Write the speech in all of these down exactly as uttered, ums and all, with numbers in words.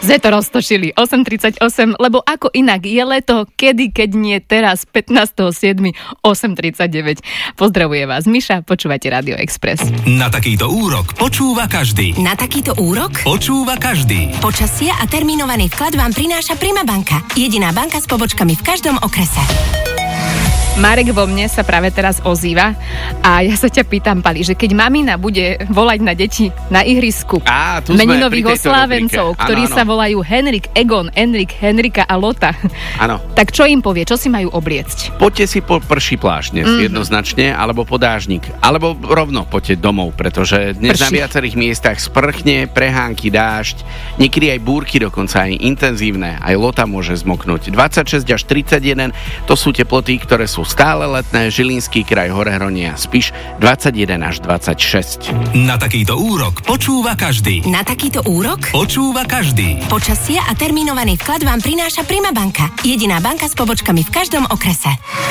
Sme to roztočili osem tridsaťosem, lebo ako inak je leto, kedy, keď nie teraz, pätnásteho siedmeho osem tridsaťdeväť. Pozdravuje vás Miša, počúvate Rádio Express. Na takýto úrok počúva každý. Na takýto úrok počúva každý. Počasie a termínovaný vklad vám prináša Prima banka. Jediná banka s pobočkami v každom okrese. Marek vo mne sa práve teraz ozýva a ja sa ťa pýtam, Pali, že keď mamina bude volať na deti na ihrisku Á, meninových oslávencov, rubrike. ktorí Áno, áno. sa volajú Henrik, Egon, Enrik, Henrika a Lota, Áno. tak čo im povie? Čo si majú obliecť? Poďte si po prší plášť dnes, Mhm. jednoznačne, alebo po dážnik, alebo rovno poďte domov, pretože dnes Prší. na viacerých miestach sprchne, prehánky, dážď, niekedy aj búrky, dokonca aj intenzívne, aj Lota môže zmoknúť. dvadsaťšesť až tridsaťjeden, to sú teploty, ktoré sú stále letné. Žilinský kraj, Horehronie a Spiš dvadsaťjeden až dvadsaťšesť. Na takýto úrok počúva každý. Na takýto úrok Počúva každý. počasie a termínovaný vklad vám prináša Prima banka. Jediná banka s pobočkami v každom okrese.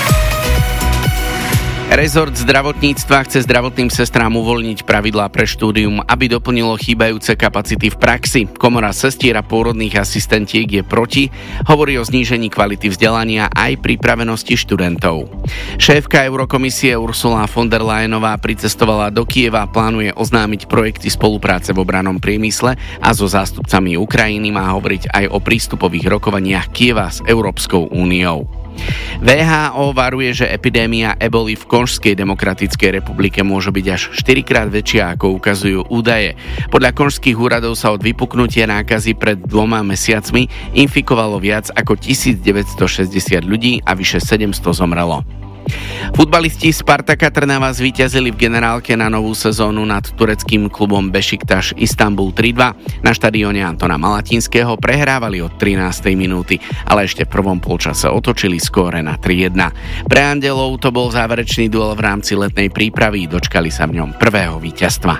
Rezort zdravotníctva chce zdravotným sestrám uvoľniť pravidlá pre štúdium, aby doplnilo chýbajúce kapacity v praxi. Komora sestier a pôrodných asistentiek je proti, hovorí o znížení kvality vzdelania aj pripravenosti študentov. Šéfka Eurokomisie Ursula von der Leyenová pricestovala do Kieva a plánuje oznámiť projekty spolupráce v obrannom priemysle a so zástupcami Ukrajiny má hovoriť aj o prístupových rokovaniach Kieva s Európskou úniou. vé há ó varuje, že epidémia eboli v Konžskej demokratickej republike môže byť až štyrikrát väčšia, ako ukazujú údaje. Podľa konžských úradov sa od vypuknutia nákazy pred dvoma mesiacmi infikovalo viac ako tisícdeväťstošesťdesiat ľudí a vyše sedemsto zomrelo. Futbalisti Spartaka Trnava zvíťazili v generálke na novú sezónu nad tureckým klubom Bešiktaš Istanbul tri dva. Na štadióne Antona Malatinského prehrávali od trinástej minúty, ale ešte v prvom polčase otočili skóre na tri jedna. Pre Andelov to bol záverečný duel v rámci letnej prípravy, dočkali sa v ňom prvého víťazstva.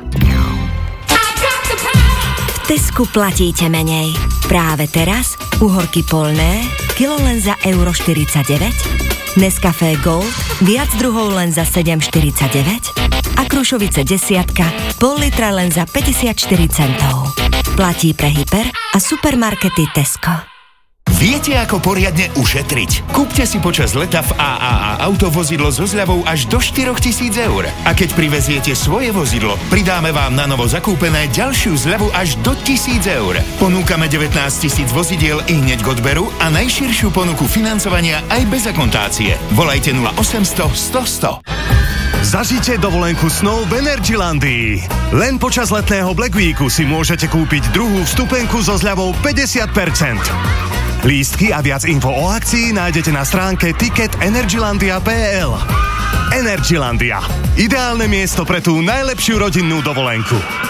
V Tesku platíte menej. Práve teraz uhorky polné, kilo len za euro štyridsaťdeväť, Nescafé Gold, viac druhov len za sedem štyridsaťdeväť a Krušovice desiatka, pol litra len za päťdesiatštyri centov. Platí pre hyper a supermarkety Tesco. Viete, ako poriadne ušetriť? Kúpte si počas leta v á á á autovozidlo so zľavou až do štyritisíc eur. A keď priveziete svoje vozidlo, pridáme vám na novo zakúpené ďalšiu zľavu až do tisíc eur. Ponúkame devätnásť tisíc vozidiel i hneď k odberu a najširšiu ponuku financovania aj bez akontácie. Volajte nula osemsto sto sto. Zažite dovolenku snov v Energylandii. Len počas letného Black Weeku si môžete kúpiť druhú vstupenku so zľavou päťdesiat percent. Lístky a viac info o akcii nájdete na stránke ticket energylandia bodka bé el. Energylandia. Ideálne miesto pre tú najlepšiu rodinnú dovolenku.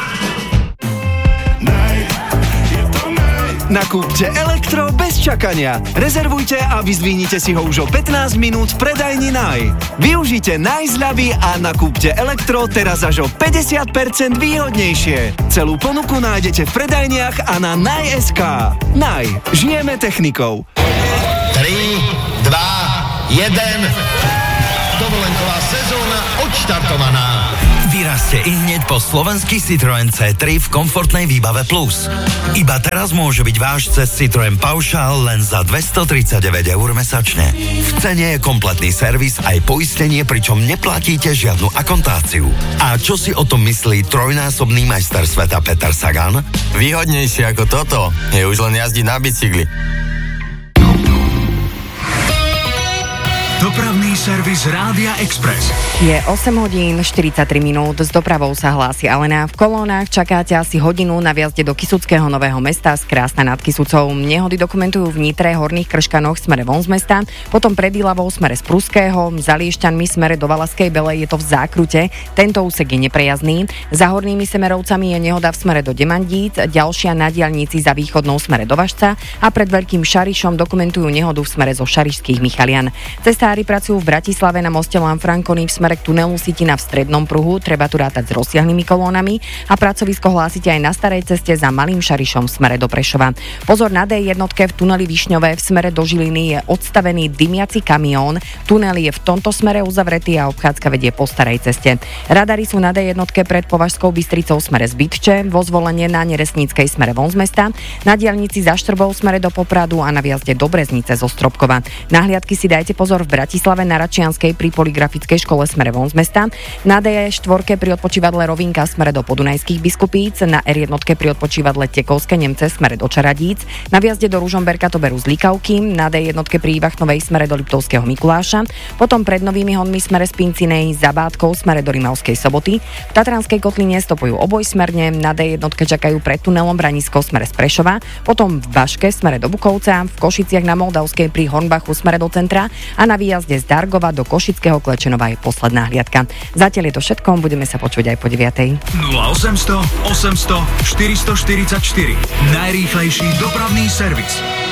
Nakúpte elektro bez čakania. Rezervujte a vyzdvihnite si ho už o pätnásť minút v predajni Naj. Využite Naj zľavy a nakúpte elektro teraz až o päťdesiat percent výhodnejšie. Celú ponuku nájdete v predajniach a na naj bodka es ká. Naj. Žijeme technikou. tri, dva, jeden. Dovolenková sezóna odštartovaná. Vyrazte ihneď po slovenský Citroën cé tri v komfortnej výbave Plus. Iba teraz môže byť váš cez Citroën Paušál len za dvestotridsaťdeväť eur mesačne. V cene je kompletný servis aj poistenie, pričom neplatíte žiadnu akontáciu. A čo si o tom myslí trojnásobný majster sveta Peter Sagan? Výhodnejšie ako toto je už len jazdiť na bicykli. Dopravný servis Rádia Express. Je osem hodín štyridsaťtri minút, s dopravou sa hlási Alena. V kolónach čakáte asi hodinu na viazde do Kysuckého Nového Mesta z Krásna nad Kysucou. Nehody dokumentujú v Nitre, Horných Krškanoch smere von z mesta, potom pred Ilavou smere z Pruského, za Liešťanmi smere do Valaskej Belej je to v Zákrute, tento úsek je neprejazdný. Za Hornými Semerovcami je nehoda v smere do Demandíc, ďalšia na diaľnici za východnou smere do Važca a pred Veľkým Šarišom dokumentujú nehodu v smere zo Šarišských Michalian. Cestári Úrady pracujú v Bratislave na moste Lanfranconi v smere k tunelu Sitina v strednom pruhu, treba tu rátať s rozsiahlymi kolónami a pracovisko hlásite aj na starej ceste za Malým Šarišom v smere do Prešova. Pozor, na dé jedna v tuneli Višňové v smere do Žiliny je odstavený dymiaci kamión. Tunel je v tomto smere uzavretý a obchádzka vedie po starej ceste. Radary sú na dé jedna pred Považskou Bystricou v smere z Bytče, vo Zvolenie na Neresníckej smere von z mesta, na diaľnici za Štrbou v smere do Popradu a na viazde do Breznice zo Stropkova. Nahliadky si dajte pozor v Bratislave na Račianskej pri Poligrafickej škole smere von z mesta, na dé štyri pri odpočívadle Rovinka smere do Podunajských Biskupíc, na er jedna pri odpočívadle Tekovské Nemce smere do Čaradíc, na viazde do Ružomberka to berú z Likavky, na dé jedna pri Ivachnovej smere do Liptovského Mikuláša, potom pred Novými Honmi smere z Pincinej, za Bátkou smere do Rimavskej Soboty, v Tatranskej kotline stopujú obojsmerne, na dé jedna čakajú pred tunelom Branisko smere z Prešova, potom v Baške smere do Bukovca, v Košiciach na Moldavskej pri Hornbachu smere do centra a na výjazde z Dargova do Košického Klečenova je posledná hliadka. Zatiaľ je to všetko, budeme sa počuť aj po deviatej. nula osem nula nula, osem nula nula, štyri štyri štyri. Najrýchlejší dopravný servis.